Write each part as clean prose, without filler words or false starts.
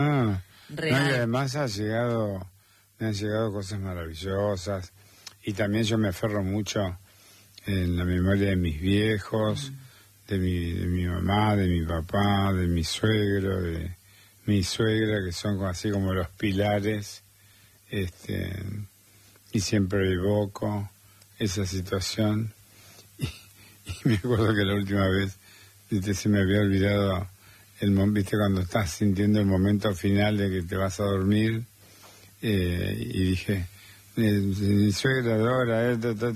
real. No, y además me han llegado cosas maravillosas, y también yo me aferro mucho en la memoria de mis viejos, de mi mamá, de mi papá, de mi suegro, de mi suegra, que son así como los pilares, y siempre evoco esa situación. Y me acuerdo que la última vez, se me había olvidado viste, cuando estás sintiendo el momento final de que te vas a dormir, y dije, mi suegra adora,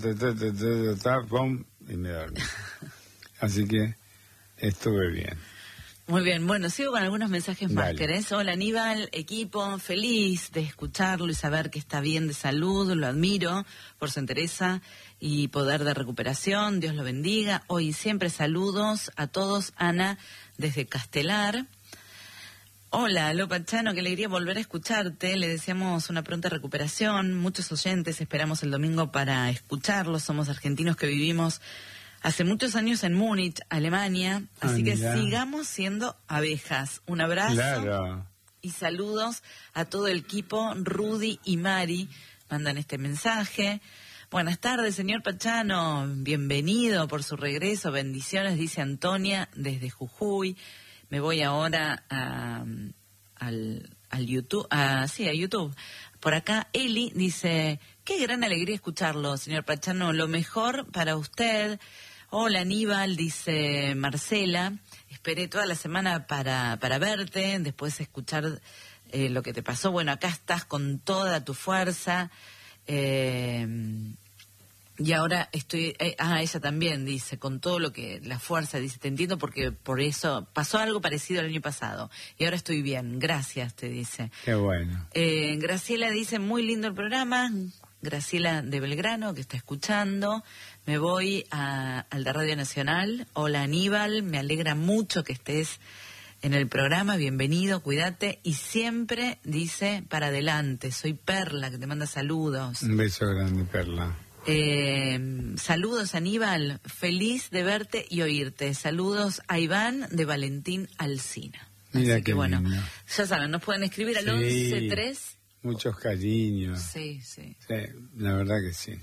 pum, y me dormí. Así que estuve bien. Muy bien, bueno, sigo con algunos mensajes más. Dale. ¿Querés? Hola Aníbal, equipo, feliz de escucharlo y saber que está bien de salud, lo admiro por su entereza y poder de recuperación, Dios lo bendiga. Hoy y siempre saludos a todos, Ana, desde Castelar. Hola, Aló Pachano, qué alegría volver a escucharte, le deseamos una pronta recuperación, muchos oyentes, esperamos el domingo para escucharlos, somos argentinos que vivimos hace muchos años en Múnich, Alemania, así que sigamos siendo abejas. Un abrazo. Claro. Y saludos a todo el equipo. Rudy y Mari mandan este mensaje. Buenas tardes, señor Pachano. Bienvenido por su regreso. Bendiciones, dice Antonia desde Jujuy. Me voy ahora al YouTube. A YouTube. Por acá Eli dice, qué gran alegría escucharlo, señor Pachano. Lo mejor para usted. Hola Aníbal, dice Marcela, esperé toda la semana para verte, después escuchar lo que te pasó. Bueno, acá estás con toda tu fuerza, y ahora estoy, ella también dice, con todo la fuerza, dice, te entiendo porque por eso pasó algo parecido el año pasado, y ahora estoy bien, gracias, te dice. Qué bueno. Graciela dice, muy lindo el programa, Graciela de Belgrano, que está escuchando. Me voy al de Radio Nacional. Hola Aníbal, me alegra mucho que estés en el programa, bienvenido, cuídate. Y siempre dice, para adelante, soy Perla, que te manda saludos. Un beso grande, Perla. Saludos Aníbal, feliz de verte y oírte. Saludos a Iván de Valentín Alsina. Mira así que bueno, lindo. Ya saben, nos pueden escribir al 11-3. Muchos cariños. Sí. Sí, la verdad que sí.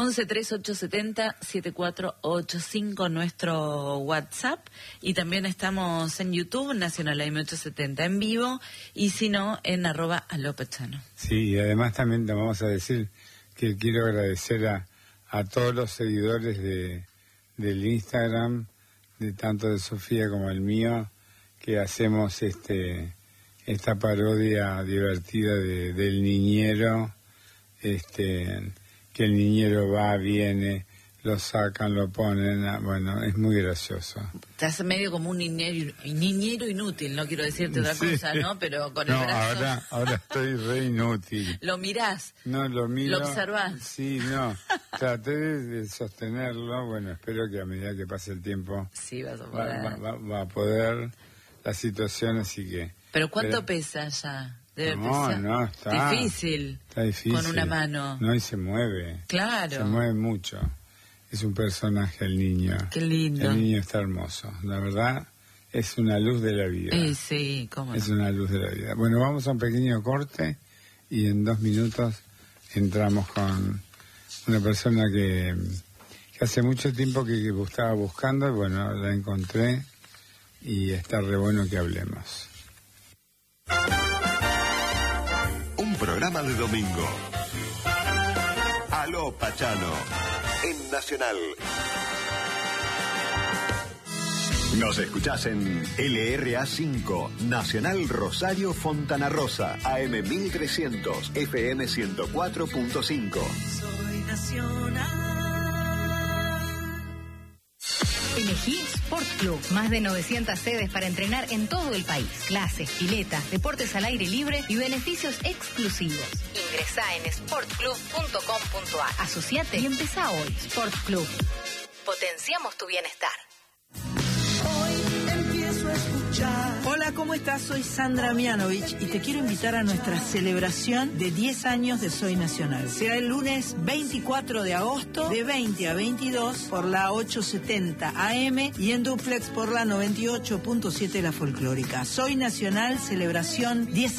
11-3870-7485 nuestro WhatsApp, y también estamos en YouTube, Nacional AM870 en vivo, y si no, en @alopachano. Sí, y además también te vamos a decir que quiero agradecer a todos los seguidores del Instagram, de tanto de Sofía como el mío, que hacemos esta parodia divertida del niñero, que el niñero va, viene, lo sacan, lo ponen, bueno, es muy gracioso. Te hace medio como un niñero inútil, no quiero decirte otra cosa, ¿no? Pero con el brazo... ahora estoy re inútil. ¿Lo mirás? No, lo miro. ¿Lo observás? Sí, no, traté de sostenerlo, bueno, espero que a medida que pase el tiempo sí, vas a poder. Va a poder la situación, así que... ¿Pero cuánto pesa ya? Debe pesar. No, está difícil. Está difícil. Con una mano. No, y se mueve. Claro. Se mueve mucho. Es un personaje el niño. Qué lindo. El niño está hermoso. La verdad, es una luz de la vida. Sí, cómo no. Es una luz de la vida. Bueno, vamos a un pequeño corte y en 2 minutos entramos con una persona que hace mucho tiempo que estaba buscando, y bueno, la encontré y está re bueno que hablemos. Un programa de domingo. Aló Pachano, en Nacional. Nos escuchás en LRA5, Nacional Rosario Fontana Rosa, AM 1300, FM 104.5. Soy Nacional. Elegí Sport Club, más de 900 sedes para entrenar en todo el país. Clases, piletas, deportes al aire libre y beneficios exclusivos. Ingresá en sportclub.com.ar. Asociate y empezá hoy. Sport Club. Potenciamos tu bienestar. Hoy empiezo a escuchar. Hola, ¿cómo ¿cómo estás? Soy Sandra Mianovich y te quiero invitar a nuestra celebración de 10 años de Soy Nacional. Será el lunes 24 de agosto de 20 a 22 por la 870 AM y en duplex por la 98.7 La Folclórica. Soy Nacional, celebración 10